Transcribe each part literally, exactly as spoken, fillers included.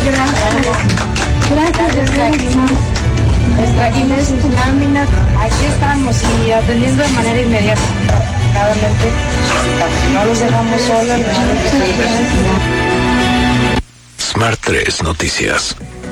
Gracias, gracias. Nuestra Inés lámina, aquí estamos y atendiendo de manera inmediata. No los dejamos solos. Smart tres Noticias.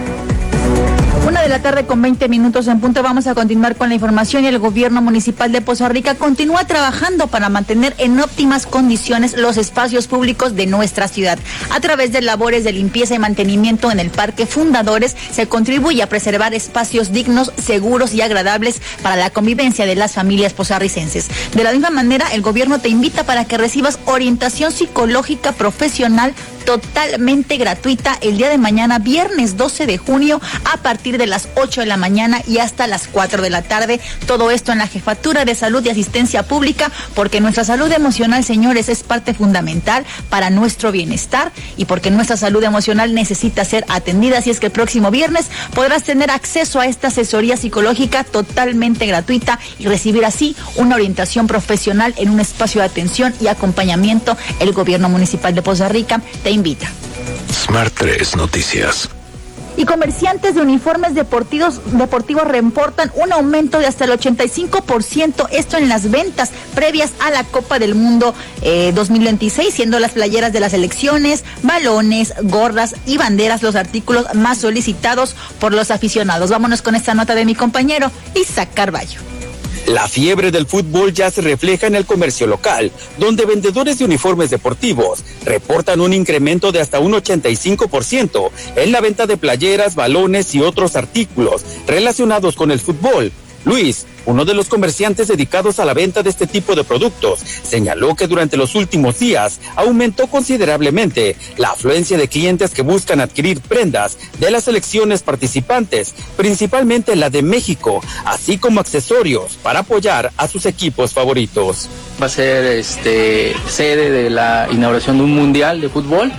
Una de la tarde con veinte minutos en punto. Vamos a continuar con la información. Y el gobierno municipal de Poza Rica continúa trabajando para mantener en óptimas condiciones los espacios públicos de nuestra ciudad. A través de labores de limpieza y mantenimiento en el Parque Fundadores se contribuye a preservar espacios dignos, seguros y agradables para la convivencia de las familias pozarricenses. De la misma manera, el gobierno te invita para que recibas orientación psicológica profesional totalmente gratuita el día de mañana, viernes doce de junio, a partir de las ocho de la mañana y hasta las cuatro de la tarde. Todo esto en la Jefatura de Salud y Asistencia Pública, porque nuestra salud emocional, señores, es parte fundamental para nuestro bienestar y porque nuestra salud emocional necesita ser atendida. Así es que el próximo viernes podrás tener acceso a esta asesoría psicológica totalmente gratuita y recibir así una orientación profesional en un espacio de atención y acompañamiento. El gobierno municipal de Poza Rica te invita. Smart tres Noticias. Y comerciantes de uniformes deportivos, deportivos reportan un aumento de hasta el ochenta y cinco por ciento, esto en las ventas previas a la Copa del Mundo eh, dos mil veintiséis, siendo las playeras de las selecciones, balones, gorras y banderas los artículos más solicitados por los aficionados. Vámonos con esta nota de mi compañero Isaac Carballo. La fiebre del fútbol ya se refleja en el comercio local, donde vendedores de uniformes deportivos reportan un incremento de hasta un ochenta y cinco por ciento en la venta de playeras, balones y otros artículos relacionados con el fútbol. Luis, uno de los comerciantes dedicados a la venta de este tipo de productos, señaló que durante los últimos días aumentó considerablemente la afluencia de clientes que buscan adquirir prendas de las selecciones participantes, principalmente la de México, así como accesorios para apoyar a sus equipos favoritos. Va a ser este sede de la inauguración de un mundial de fútbol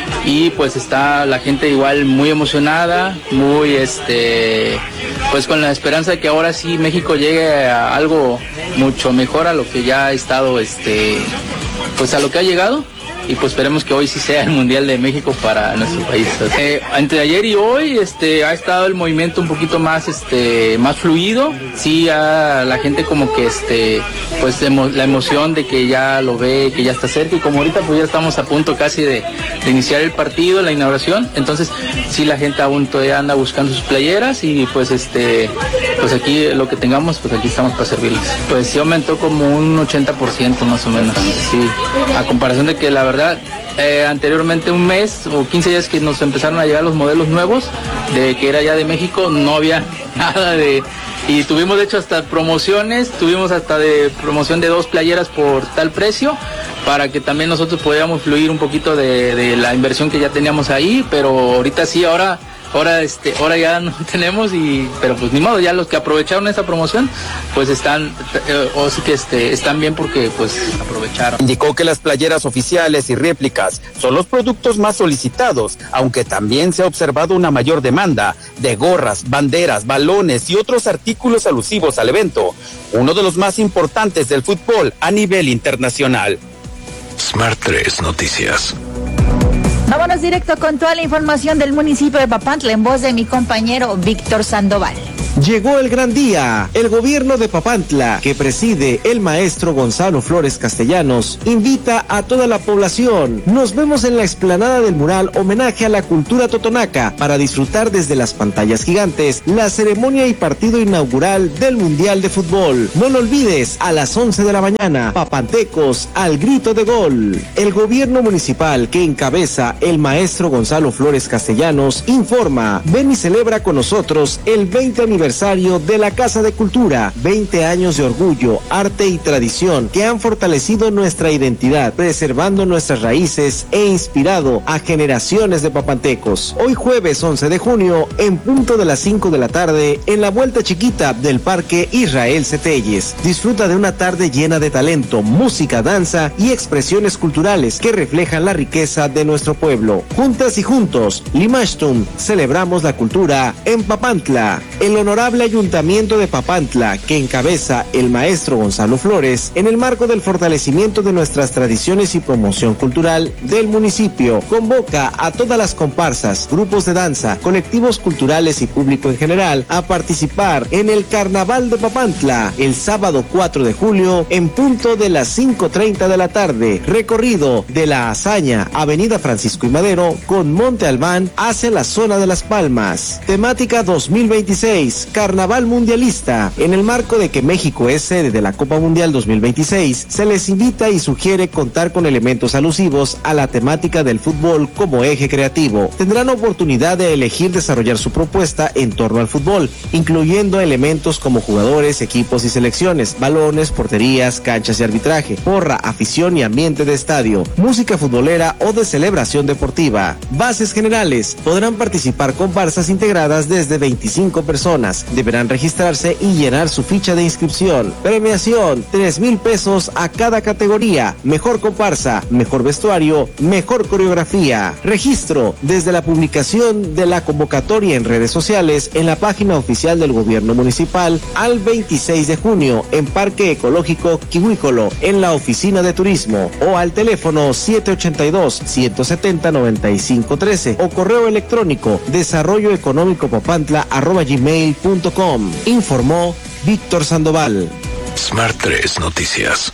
y pues está la gente igual muy emocionada, muy este pues con la esperanza de que ahora sí México llegue a algo mucho mejor a lo que ya ha estado este pues a lo que ha llegado. Y pues esperemos que hoy sí sea el Mundial de México para nuestro país. Eh, entre ayer y hoy este ha estado el movimiento un poquito más este más fluido. Sí, a la gente como que este pues emo, la emoción de que ya lo ve, que ya está cerca, y como ahorita pues ya estamos a punto casi de, de iniciar el partido, la inauguración. Entonces sí, la gente aún todavía anda buscando sus playeras y pues este pues aquí lo que tengamos, pues aquí estamos para servirles. Pues sí aumentó como un ochenta por ciento más o menos. Sí, a comparación de que la verdad ¿verdad? Eh, anteriormente un mes o quince días que nos empezaron a llegar los modelos nuevos, de que era ya de México, no había nada de... Y tuvimos de hecho hasta promociones, tuvimos hasta de promoción de dos playeras por tal precio, para que también nosotros pudiéramos fluir un poquito de, de la inversión que ya teníamos ahí, pero ahorita sí, ahora... Ahora este, ahora ya no tenemos y, pero pues ni modo, ya los que aprovecharon esta promoción, pues están, eh, o sí que este, están bien porque pues aprovecharon. Indicó que las playeras oficiales y réplicas son los productos más solicitados, aunque también se ha observado una mayor demanda de gorras, banderas, balones y otros artículos alusivos al evento, uno de los más importantes del fútbol a nivel internacional. Smart tres Noticias. Vámonos directo con toda la información del municipio de Papantla en voz de mi compañero Víctor Sandoval. Llegó el gran día. El gobierno de Papantla, que preside el maestro Gonzalo Flores Castellanos, invita a toda la población. Nos vemos en la explanada del mural homenaje a la cultura totonaca para disfrutar desde las pantallas gigantes la ceremonia y partido inaugural del Mundial de Fútbol. No lo olvides, a las once de la mañana, papantecos al grito de gol. El gobierno municipal que encabeza el maestro Gonzalo Flores Castellanos informa: ven y celebra con nosotros el veinte aniversario de la Casa de Cultura, veinte años de orgullo, arte y tradición que han fortalecido nuestra identidad, preservando nuestras raíces e inspirado a generaciones de papantecos. Hoy jueves once de junio, en punto de las cinco de la tarde, en la vuelta chiquita del Parque Israel Cetelles. Disfruta de una tarde llena de talento, música, danza y expresiones culturales que reflejan la riqueza de nuestro pueblo. Juntas y juntos, Limashtum, celebramos la cultura en Papantla. El honor honorable Ayuntamiento de Papantla, que encabeza el maestro Gonzalo Flores, en el marco del fortalecimiento de nuestras tradiciones y promoción cultural del municipio, convoca a todas las comparsas, grupos de danza, colectivos culturales y público en general a participar en el Carnaval de Papantla el sábado cuatro de julio en punto de las cinco treinta de la tarde. Recorrido de La Hazaña, Avenida Francisco y Madero, con Monte Albán hacia la zona de Las Palmas. Temática dos mil veintiséis, Carnaval Mundialista. En el marco de que México es sede de la Copa Mundial dos mil veintiséis, se les invita y sugiere contar con elementos alusivos a la temática del fútbol como eje creativo. Tendrán oportunidad de elegir desarrollar su propuesta en torno al fútbol, incluyendo elementos como jugadores, equipos y selecciones, balones, porterías, canchas y arbitraje, porra, afición y ambiente de estadio, música futbolera o de celebración deportiva. Bases generales: podrán participar comparsas integradas desde veinticinco personas, deberán registrarse y llenar su ficha de inscripción. Premiación: tres mil pesos a cada categoría, mejor comparsa, mejor vestuario, mejor coreografía. Registro desde la publicación de la convocatoria en redes sociales en la página oficial del gobierno municipal al veintiséis de junio en Parque Ecológico Quihuícolo, en la oficina de turismo, o al teléfono siete ochenta y dos, ciento setenta, noventa y cinco trece o correo electrónico desarrolloeconómicopapantla arroba gmail punto com. Informó Víctor Sandoval. Smart tres Noticias.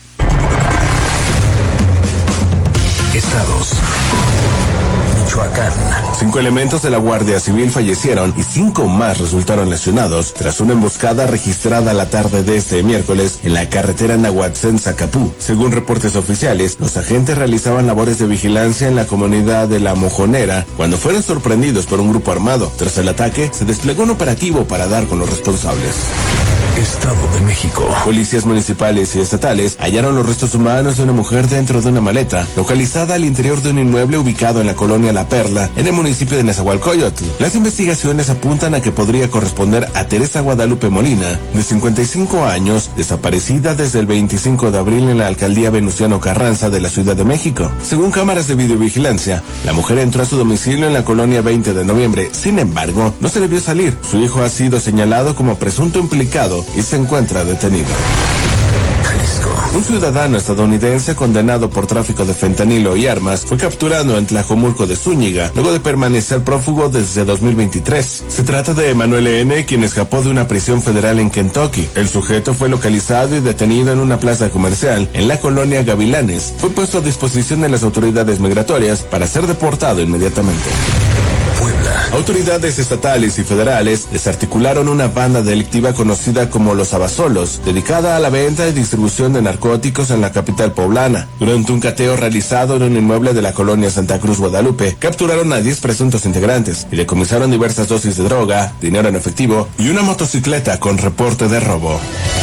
Estados. Michoacán. Cinco elementos de la Guardia Civil fallecieron y cinco más resultaron lesionados tras una emboscada registrada la tarde de este miércoles en la carretera Nahuatzén-Zacapú. Según reportes oficiales, los agentes realizaban labores de vigilancia en la comunidad de La Mojonera cuando fueron sorprendidos por un grupo armado. Tras el ataque, se desplegó un operativo para dar con los responsables. Estado de México. Policías municipales y estatales hallaron los restos humanos de una mujer dentro de una maleta, localizada al interior de un inmueble ubicado en la colonia La Perla, en el municipio de Nezahualcóyotl. Las investigaciones apuntan a que podría corresponder a Teresa Guadalupe Molina, de cincuenta y cinco años, desaparecida desde el veinticinco de abril en la alcaldía Venustiano Carranza de la Ciudad de México. Según cámaras de videovigilancia, la mujer entró a su domicilio en la colonia veinte de noviembre, sin embargo, no se le vio salir. Su hijo ha sido señalado como presunto implicado y se encuentra detenido. Jalisco. Un ciudadano estadounidense condenado por tráfico de fentanilo y armas fue capturado en Tlajomulco de Zúñiga, luego de permanecer prófugo desde dos mil veintitrés. Se trata de Emanuel N., quien escapó de una prisión federal en Kentucky. El sujeto fue localizado y detenido en una plaza comercial en la colonia Gavilanes. Fue puesto a disposición de las autoridades migratorias para ser deportado inmediatamente. Autoridades estatales y federales desarticularon una banda delictiva conocida como Los Abasolos, dedicada a la venta y distribución de narcóticos en la capital poblana. Durante un cateo realizado en un inmueble de la colonia Santa Cruz, Guadalupe, capturaron a diez presuntos integrantes y decomisaron diversas dosis de droga, dinero en efectivo y una motocicleta con reporte de robo.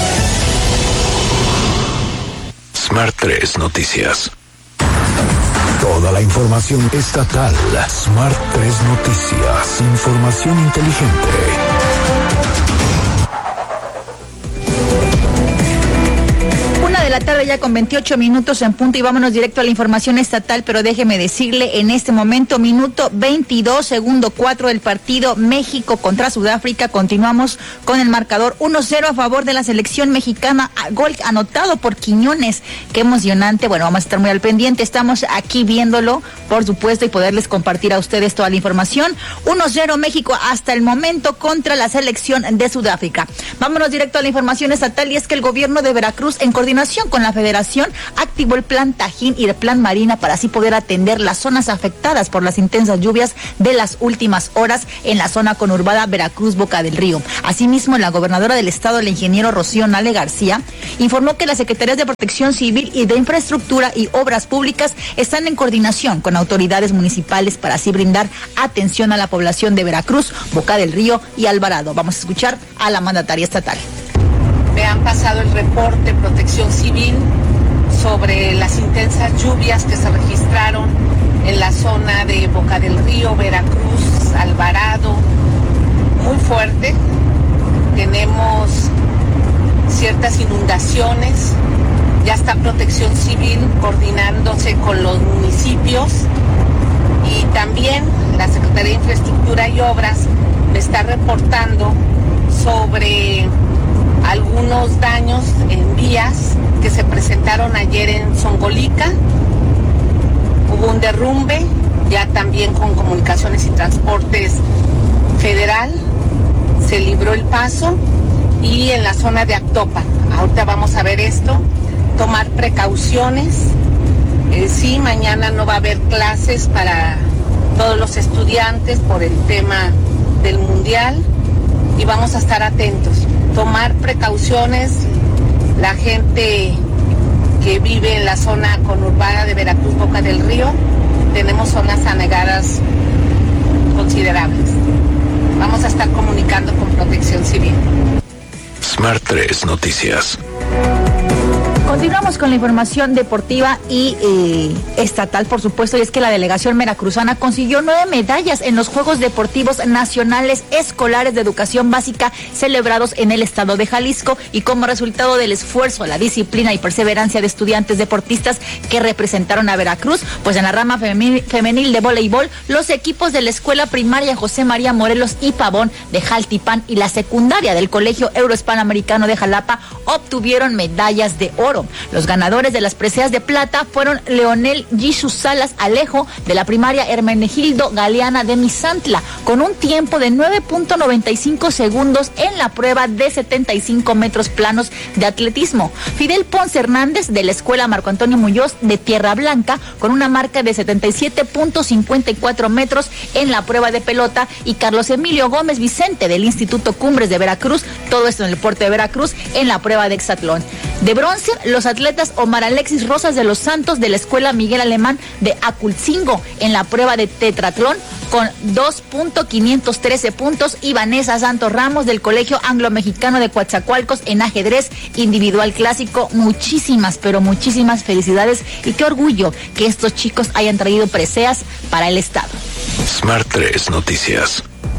Smart tres Noticias. Toda la información estatal. Smart tres Noticias. Información inteligente. De la tarde ya con veintiocho minutos en punto y vámonos directo a la información estatal, pero déjeme decirle en este momento, minuto veintidós, segundo cuatro del partido México contra Sudáfrica. Continuamos con el marcador uno cero a favor de la selección mexicana, gol anotado por Quiñones. Qué emocionante. Bueno, vamos a estar muy al pendiente, estamos aquí viéndolo, por supuesto, y poderles compartir a ustedes toda la información. uno cero México hasta el momento contra la selección de Sudáfrica. Vámonos directo a la información estatal, y es que el gobierno de Veracruz, en coordinación con la Federación, activó el plan Tajín y el plan Marina para así poder atender las zonas afectadas por las intensas lluvias de las últimas horas en la zona conurbada Veracruz-Boca del Río. Asimismo, la gobernadora del estado, el ingeniero Rocío Nale García, informó que las Secretarías de Protección Civil y de Infraestructura y Obras Públicas están en coordinación con autoridades municipales para así brindar atención a la población de Veracruz, Boca del Río y Alvarado. Vamos a escuchar a la mandataria estatal. Me han pasado el reporte Protección Civil sobre las intensas lluvias que se registraron en la zona de Boca del Río, Veracruz, Alvarado, muy fuerte. Tenemos ciertas inundaciones, ya está Protección Civil coordinándose con los municipios y también la Secretaría de Infraestructura y Obras me está reportando sobre algunos daños en vías que se presentaron ayer en Zongolica. Hubo un derrumbe, ya también con Comunicaciones y Transportes Federal se libró el paso, y en la zona de Actopan. Ahorita vamos a ver esto, tomar precauciones. Eh, sí, mañana no va a haber clases para todos los estudiantes por el tema del mundial, y vamos a estar atentos, tomar precauciones. La gente que vive en la zona conurbada de Veracruz, Boca del Río, tenemos zonas anegadas considerables. Vamos a estar comunicando con Protección Civil. Smart tres Noticias. Continuamos con la información deportiva y eh, estatal, por supuesto, y es que la delegación veracruzana consiguió nueve medallas en los Juegos Deportivos Nacionales Escolares de Educación Básica celebrados en el estado de Jalisco, y como resultado del esfuerzo, la disciplina y perseverancia de estudiantes deportistas que representaron a Veracruz, pues en la rama femenil de voleibol, los equipos de la Escuela Primaria José María Morelos y Pavón de Jaltipán y la secundaria del Colegio Eurohispanoamericano de Jalapa obtuvieron medallas de oro. Los ganadores de las preseas de plata fueron Leonel Gishu Salas Alejo de la primaria Hermenegildo Galeana de Misantla, con un tiempo de nueve punto noventa y cinco segundos en la prueba de setenta y cinco metros planos de atletismo. Fidel Ponce Hernández de la Escuela Marco Antonio Muñoz de Tierra Blanca con una marca de setenta y siete punto cincuenta y cuatro metros en la prueba de pelota, y Carlos Emilio Gómez Vicente del Instituto Cumbres de Veracruz, todo esto en el puerto de Veracruz, en la prueba de hexatlón. De bronce, los atletas Omar Alexis Rosas de los Santos de la Escuela Miguel Alemán de Aculcingo en la prueba de tetratlón con dos punto quinientos trece puntos, y Vanessa Santos Ramos del Colegio Anglo-Mexicano de Coatzacoalcos en ajedrez individual clásico. Muchísimas, pero muchísimas felicidades, y qué orgullo que estos chicos hayan traído preseas para el estado. Smart tres Noticias.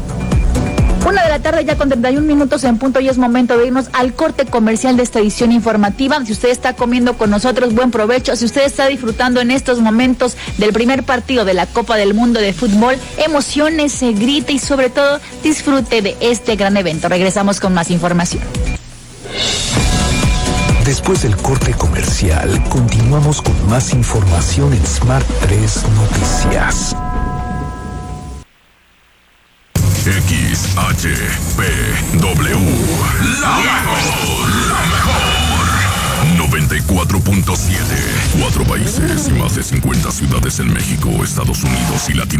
Una de la tarde ya con treinta y un minutos en punto, y es momento de irnos al corte comercial de esta edición informativa. Si usted está comiendo con nosotros, buen provecho. Si usted está disfrutando en estos momentos del primer partido de la Copa del Mundo de Fútbol, emociónese, grite y sobre todo disfrute de este gran evento. Regresamos con más información. Después del corte comercial, continuamos con más información en Smart tres Noticias. X H P W, la mejor, la mejor. noventa y cuatro punto siete. Cuatro países y más de cincuenta ciudades en México, Estados Unidos y Latinoamérica.